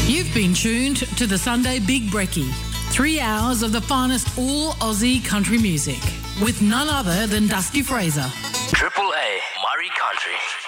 You've been tuned to the Sunday Big Brekkie. 3 hours of the finest all Aussie country music with none other than Dusty Fraser. Triple A Murray Country.